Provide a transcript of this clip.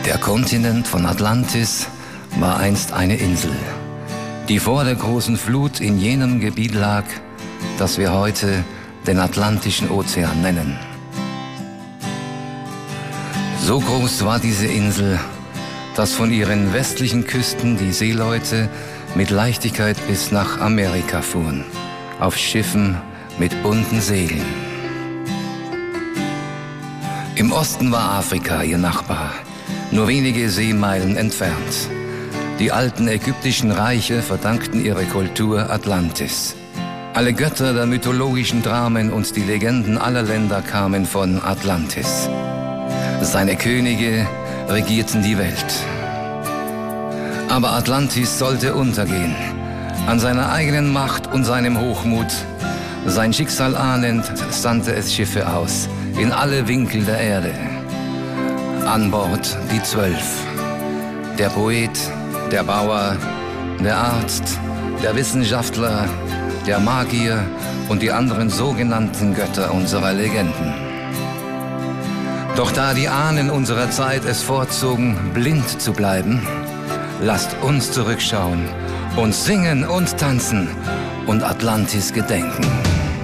Der Kontinent von Atlantis war einst eine Insel, die vor der großen Flut in jenem Gebiet lag, das wir heute den Atlantischen Ozean nennen. So groß war diese Insel, dass von ihren westlichen Küsten die Seeleute mit Leichtigkeit bis nach Amerika fuhren, auf Schiffen mit bunten Segeln. Im Osten war Afrika ihr Nachbar, nur wenige Seemeilen entfernt. Die alten ägyptischen Reiche verdankten ihre Kultur Atlantis. Alle Götter der mythologischen Dramen und die Legenden aller Länder kamen von Atlantis. Seine Könige regierten die Welt. Aber Atlantis sollte untergehen. An seiner eigenen Macht und seinem Hochmut, sein Schicksal ahnend, sandte es Schiffe aus, in alle Winkel der Erde. An Bord die 12. Der Poet, der Bauer, der Arzt, der Wissenschaftler, der Magier und die anderen sogenannten Götter unserer Legenden. Doch da die Ahnen unserer Zeit es vorzogen, blind zu bleiben, lasst uns zurückschauen und singen und tanzen und Atlantis gedenken.